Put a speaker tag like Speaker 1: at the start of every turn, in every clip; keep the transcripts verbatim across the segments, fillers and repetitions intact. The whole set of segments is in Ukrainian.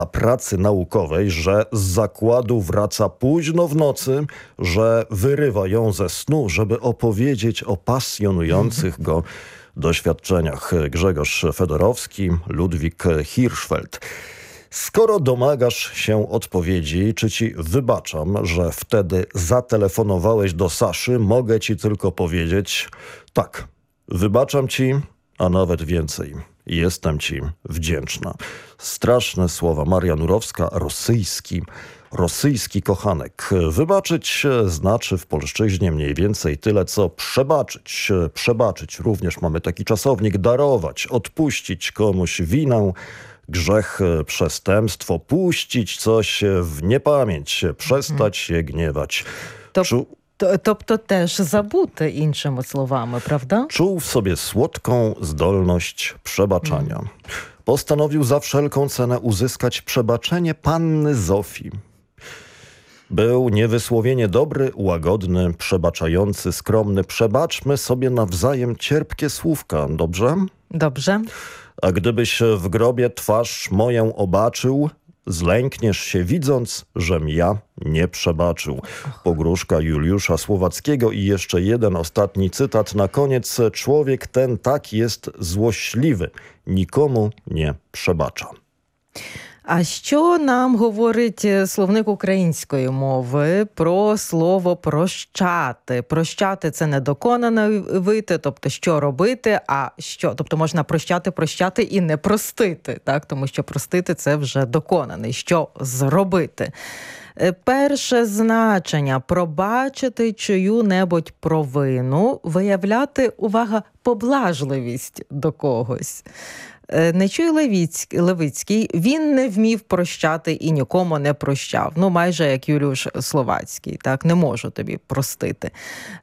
Speaker 1: pracy naukowej, że z zakładu wraca późno w nocy, że wyrywa ją ze snu, żeby opowiedzieć o pasjonujących go doświadczeniach. Grzegorz Fedorowski, Ludwik Hirschfeld. Skoro domagasz się odpowiedzi, czy ci wybaczam, że wtedy zatelefonowałeś do Saszy, mogę ci tylko powiedzieć tak, wybaczam ci, a nawet więcej. Jestem ci wdzięczna. Straszne słowa. Maria Nurowska, rosyjski, rosyjski kochanek. Wybaczyć znaczy w polszczyźnie mniej więcej tyle, co przebaczyć. Przebaczyć również mamy taki czasownik. Darować, odpuścić komuś winę, grzech, przestępstwo, puścić coś w niepamięć, przestać się gniewać.
Speaker 2: To... Czu... Тобто теж забути, іншими словами, prawda?
Speaker 1: Czuł w sobie słodką zdolność przebaczania. Mm. Postanowił za wszelką cenę uzyskać przebaczenie panny Zofii. Był niewysłowienie dobry, łagodny, przebaczający, skromny. Przebaczmy sobie nawzajem cierpkie słówka, dobrze?
Speaker 2: Dobrze.
Speaker 1: A gdybyś w grobie twarz moją obaczył, zlękniesz się widząc, żem ja nie przebaczył. Pogróżka Juliusza Słowackiego i jeszcze jeden ostatni cytat na koniec. Człowiek ten tak jest złośliwy, nikomu nie przebacza.
Speaker 2: А що нам говорить словник української мови про слово «прощати»? Прощати – це недоконане вити, тобто що робити, а що? Тобто можна прощати, прощати і не простити, так? Тому що простити – це вже доконане. Що зробити? Перше значення – пробачити чию-небудь провину, виявляти, увага, поблажливість до когось. Нечуй Левицький, він не вмів прощати і нікому не прощав. Ну, майже як Юліуш Словацький, так, не можу тобі простити.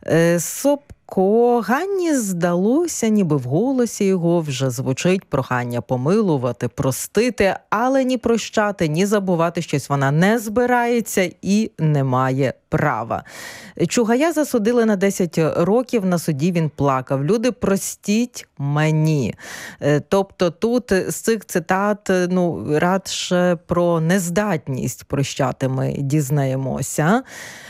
Speaker 2: Собко Ганні здалося, ніби в голосі його вже звучить прохання помилувати, простити, але ні прощати, ні забувати щось вона не збирається і не має права. Чугая засудили на десять років, на суді він плакав. Люди, простіть мені. Тобто тут з цих цитат, ну, радше про нездатність прощати ми дізнаємося.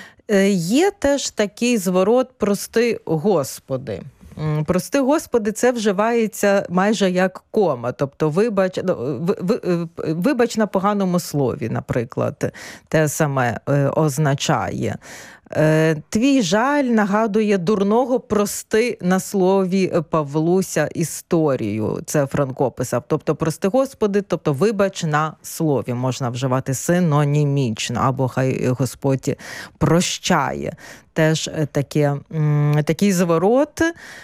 Speaker 2: Є теж такий зворот «прости, Господи». «Прости, Господи» – це вживається майже як кома. Тобто вибач, вибач на поганому слові, наприклад, те саме означає. Твій жаль нагадує дурного «прости» на слові Павлуся історію. Це Франко писав. Тобто «прости, Господи», тобто вибач на слові. Можна вживати синонімічно, або хай Господь прощає. Теж таке, такий зворот.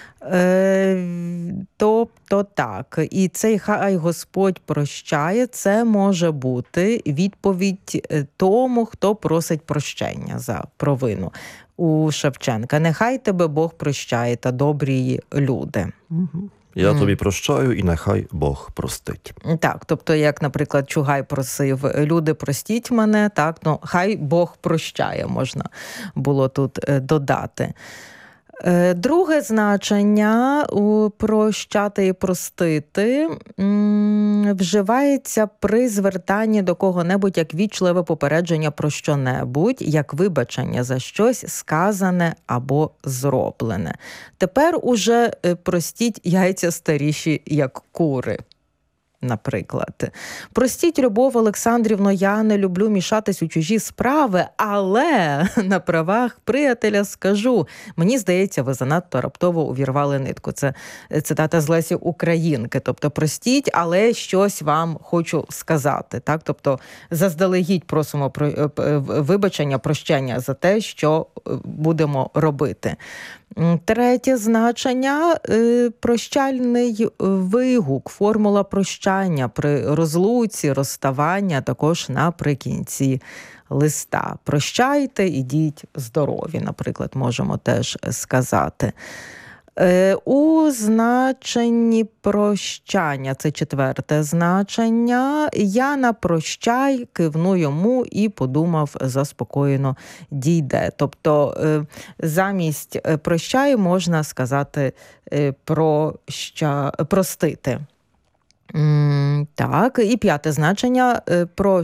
Speaker 2: Тобто так. І цей «хай Господь прощає» – це може бути відповідь тому, хто просить прощення за провину. У Шевченка «Нехай тебе Бог прощає та добрі люди».
Speaker 1: Угу. Я mm. тобі прощаю, і нехай Бог простить.
Speaker 2: Так, тобто, як, наприклад, Чугай просив, люди, простіть мене, так, ну, хай Бог прощає, можна було тут додати. Друге значення у прощати і простити вживається при звертанні до кого-небудь як вічливе попередження про що-небудь, як вибачення за щось сказане або зроблене. Тепер уже простіть яйця старіші, як кури. Наприклад. Простіть, Любов Олександрівно, я не люблю мішатись у чужі справи, але на правах приятеля скажу, мені здається, ви занадто раптово увірвали нитку. Це цитата з Лесі Українки. Тобто, простіть, але щось вам хочу сказати. Так? Тобто, заздалегідь просимо про вибачення, прощення за те, що будемо робити. Третє значення – прощальний вигук, формула прощання при розлуці, розставання, також наприкінці листа. Прощайте, ідіть здорові, наприклад, можемо теж сказати. У значенні прощання, це четверте значення, я на прощай кивну йому і подумав, заспокоєно дійде. Тобто замість прощай можна сказати проща, простити. Так, і п'яте значення про